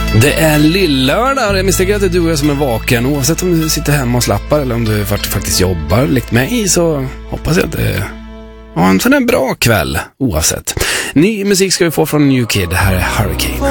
Det är lillördag. Jag misstänker att det är du och jag som är vaken. Oavsett om du sitter hemma och slappar eller om du faktiskt jobbar likt mig, så hoppas jag att det är en bra kväll oavsett. Ny musik ska vi få från New Kid. Det här är Hurricane.